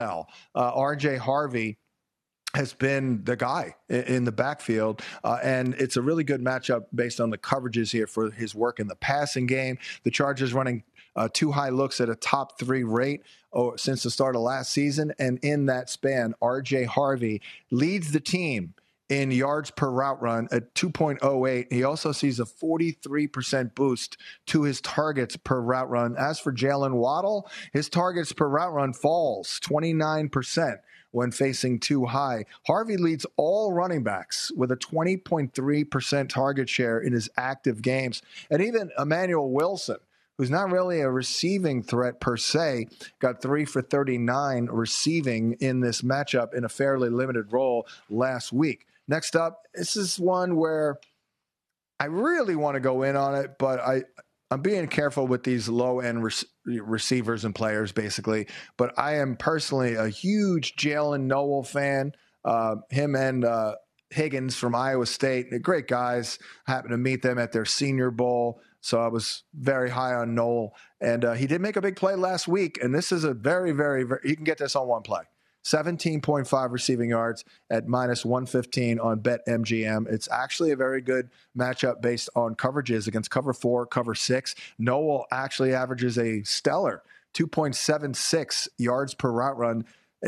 RJ Harvey has been the guy in the backfield, and it's a really good matchup based on the coverages here for his work in the passing game. The Chargers running 2 high looks at a top 3 rate since the start of last season, and in that span, RJ Harvey leads the team in yards per route run at 2.08. He also sees a 43% boost to his targets per route run. As for Jalen Waddle, his targets per route run falls 29% when facing too high. Harvey leads all running backs with a 20.3% target share in his active games. And even Emmanuel Wilson, who's not really a receiving threat per se, got 3 for 39 receiving in this matchup in a fairly limited role last week. Next up, this is one where I really want to go in on it, but I'm being careful with these low-end receivers and players, basically. But I am personally a huge Jalen Noel fan. Him and Higgins from Iowa State, they're great guys. I happened to meet them at their Senior Bowl, so I was very high on Noel. And he did make a big play last week, and this is a very, very, very – you can get this on one play. 17.5 receiving yards at minus 115 on BetMGM. It's actually a very good matchup based on coverages against cover 4, cover 6. Noel actually averages a stellar 2.76 yards per route run.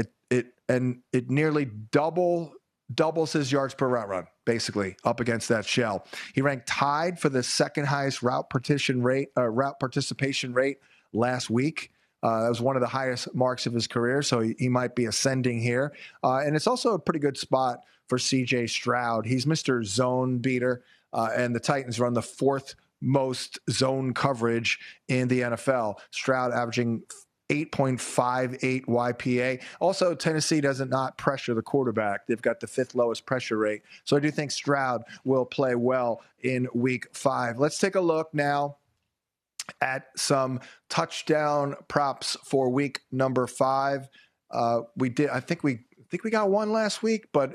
It nearly doubles his yards per route run, basically, up against that shell. He ranked tied for the second highest route participation rate last week. That was one of the highest marks of his career, so he might be ascending here. And it's also a pretty good spot for C.J. Stroud. He's Mr. Zone Beater, and the Titans run the 4th most zone coverage in the NFL. Stroud averaging 8.58 YPA. Also, Tennessee does not pressure the quarterback. They've got the 5th lowest pressure rate. So I do think Stroud will play well in Week 5. Let's take a look now at some touchdown props for week number 5. I think we got one last week, but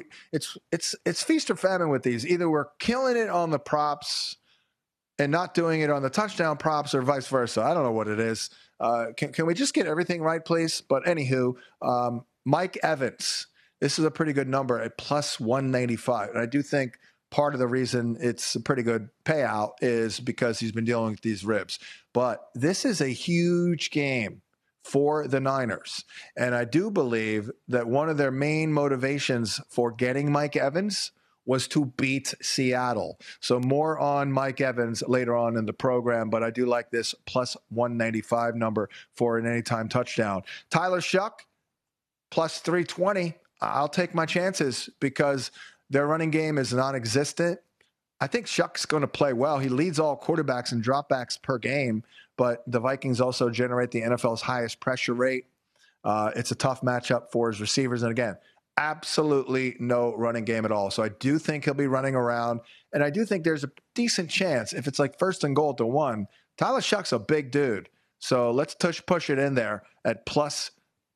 it's feast or famine with these. Either we're killing it on the props and not doing it on the touchdown props, or vice versa. I don't know what it is. Can we just get everything right, please? But anywho, Mike Evans. This is a pretty good number at plus 195, and I do think part of the reason it's a pretty good payout is because he's been dealing with these ribs. But this is a huge game for the Niners. And I do believe that one of their main motivations for getting Mike Evans was to beat Seattle. So more on Mike Evans later on in the program, but I do like this plus 195 number for an anytime touchdown. Tyler Shuck, plus 320. I'll take my chances because their running game is non-existent. I think Shuck's going to play well. He leads all quarterbacks in dropbacks per game, but the Vikings also generate the NFL's highest pressure rate. It's a tough matchup for his receivers. And again, absolutely no running game at all. So I do think he'll be running around, and I do think there's a decent chance if it's like 1st and goal to 1. Tyler Shuck's a big dude. So let's push it in there at plus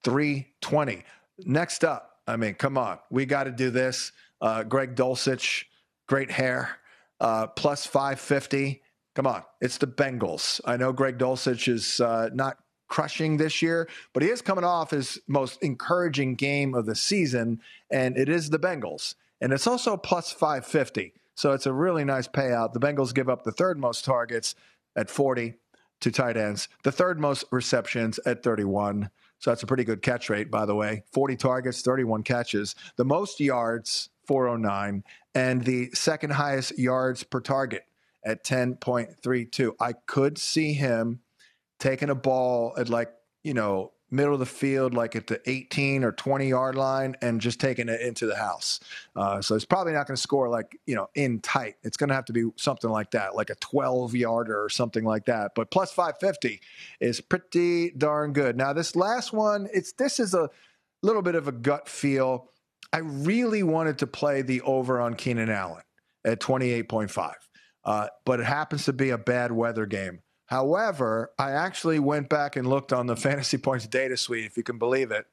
320. Next up, I mean, come on. We got to do this. Greg Dulcich, great hair, plus 550. Come on, it's the Bengals. I know Greg Dulcich is not crushing this year, but he is coming off his most encouraging game of the season, and it is the Bengals. And it's also plus 550, so it's a really nice payout. The Bengals give up the 3rd most targets at 40 to tight ends, the 3rd most receptions at 31. So that's a pretty good catch rate, by the way. 40 targets, 31 catches. The most yards, 409, and the 2nd highest yards per target at 10.32. I could see him taking a ball at middle of the field, like at the 18 or 20-yard line, and just taking it into the house. So it's probably not going to score in tight. It's going to have to be something like that, like a 12-yarder or something like that. But plus 550 is pretty darn good. Now, this last one, this is a little bit of a gut feel. I really wanted to play the over on Keenan Allen at 28.5, but it happens to be a bad weather game. However, I actually went back and looked on the Fantasy Points data suite, if you can believe it.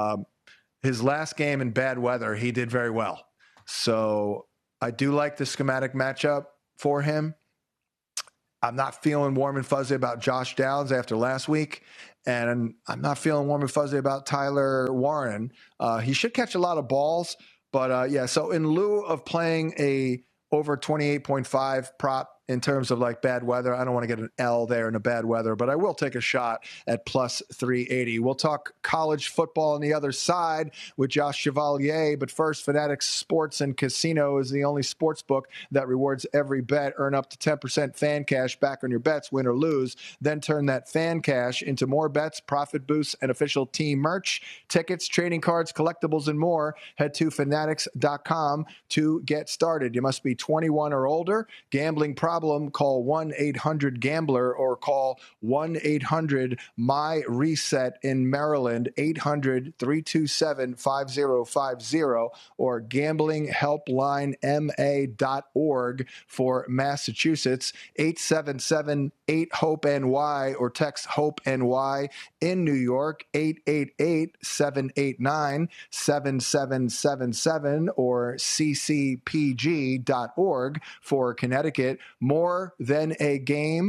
His last game in bad weather, he did very well. So I do like the schematic matchup for him. I'm not feeling warm and fuzzy about Josh Downs after last week. And I'm not feeling warm and fuzzy about Tyler Warren. He should catch a lot of balls. But, so in lieu of playing a over 28.5 prop in terms of like bad weather, I don't want to get an L there in a bad weather, but I will take a shot at plus 380. We'll talk college football on the other side with Josh Chevalier. But first, Fanatics Sports and Casino is the only sports book that rewards every bet. Earn up to 10% fan cash back on your bets, win or lose. Then turn that fan cash into more bets, profit boosts, and official team merch, tickets, trading cards, collectibles, and more. Head to fanatics.com to get started. You must be 21 or older. Gambling problem, call 1-800-GAMBLER or call 1-800-MY-RESET in Maryland, 800-327-5050, or gamblinghelplinema.org for Massachusetts, 877-8-HOPE-NY, or text HOPE-NY in New York, 888-789-7777, or ccpg.org for Connecticut. More than a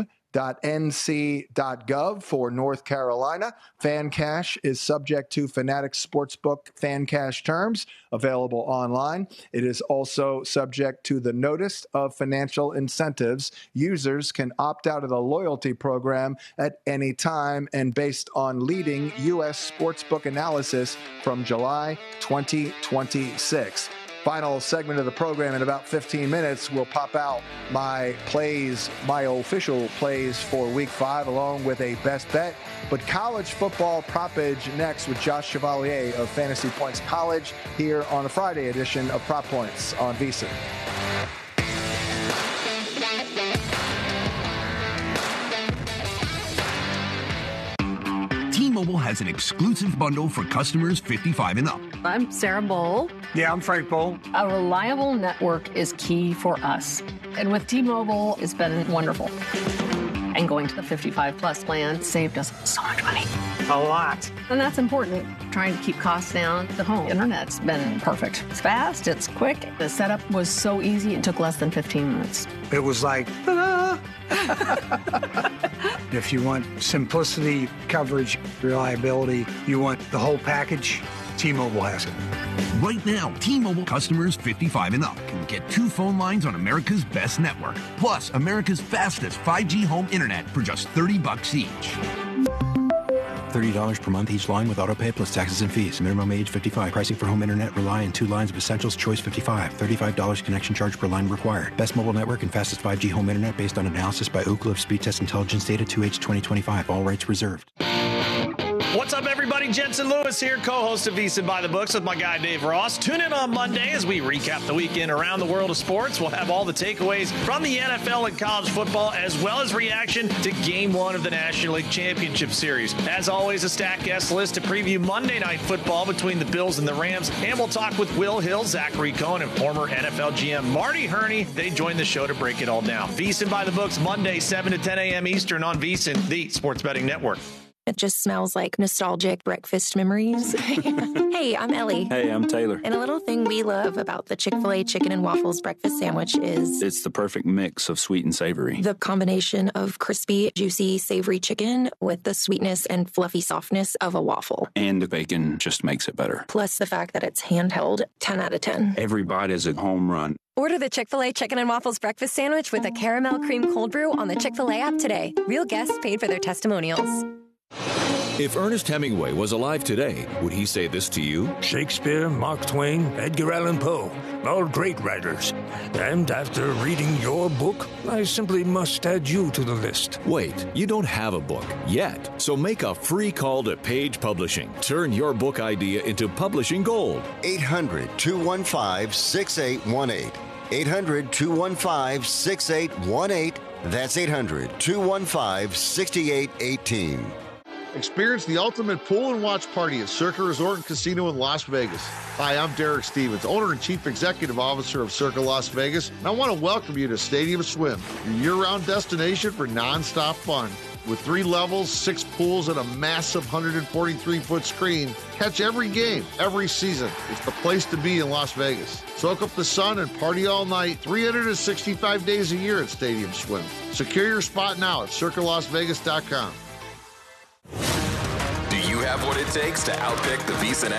game.nc.gov for North Carolina. Fan cash is subject to Fanatics Sportsbook fan cash terms, available online. It is also subject to the notice of financial incentives. Users can opt out of the loyalty program at any time and based on leading U.S. sportsbook analysis from July 2026. Final segment of the program in about 15 minutes. We'll pop out my plays, my official plays for Week 5, along with a best bet. But college football propage next with Josh Chevalier of Fantasy Points College here on the Friday edition of Prop Points on VSiN. T-Mobile has an exclusive bundle for customers 55 and up. I'm Sarah Bowl. Yeah, I'm Frank Bowl. A reliable network is key for us. And with T-Mobile, it's been wonderful. And going to the 55 plus plan saved us so much money. A lot. And that's important. Trying to keep costs down. The home internet's been perfect. It's fast, it's quick. The setup was so easy, it took less than 15 minutes. It was like, ta-da! If you want simplicity, coverage, reliability, you want the whole package, T-Mobile has it. Right now, T-Mobile customers 55 and up can get 2 phone lines on America's best network, plus America's fastest 5G home internet for just $30 each. $30 per month each line with autopay plus taxes and fees. Minimum age 55. Pricing for home internet rely on 2 lines of essentials. Choice 55. $35 connection charge per line required. Best mobile network and fastest 5G home internet based on analysis by Ookla of Speed Test Intelligence data 2H 2025. All rights reserved. What's up, everybody? Jensen Lewis here, co-host of VSiN by the Books with my guy Dave Ross. Tune in on Monday as we recap the weekend around the world of sports. We'll have all the takeaways from the NFL and college football, as well as reaction to Game 1 of the National League Championship Series. As always, a stacked guest list to preview Monday Night Football between the Bills and the Rams. And we'll talk with Will Hill, Zachary Cohen, and former NFL GM Marty Herney. They join the show to break it all down. VSiN by the Books, Monday, 7 to 10 a.m. Eastern on VSiN, the Sports Betting Network. It just smells like nostalgic breakfast memories. Hey, I'm Ellie. Hey, I'm Taylor. And a little thing we love about the Chick-fil-A chicken and waffles breakfast sandwich is it's the perfect mix of sweet and savory. The combination of crispy, juicy, savory chicken with the sweetness and fluffy softness of a waffle. And the bacon just makes it better. Plus the fact that it's handheld, 10 out of 10. Every bite is a home run. Order the Chick-fil-A Chicken and Waffles Breakfast Sandwich with a caramel cream cold brew on the Chick-fil-A app today. Real guests paid for their testimonials. If Ernest Hemingway was alive today, would he say this to you? Shakespeare, Mark Twain, Edgar Allan Poe, all great writers. And after reading your book, I simply must add you to the list. Wait, you don't have a book yet, so make a free call to Page Publishing. Turn your book idea into publishing gold. 800-215-6818. 800-215-6818. That's 800-215-6818. Experience the ultimate pool and watch party at Circa Resort and Casino in Las Vegas. Hi, I'm Derek Stevens, owner and chief executive officer of Circa Las Vegas, and I want to welcome you to Stadium Swim, your year-round destination for nonstop fun. With 3 levels, 6 pools, and a massive 143-foot screen, catch every game, every season. It's the place to be in Las Vegas. Soak up the sun and party all night, 365 days a year at Stadium Swim. Secure your spot now at CircaLasVegas.com. have what it takes to outpick the VEASAN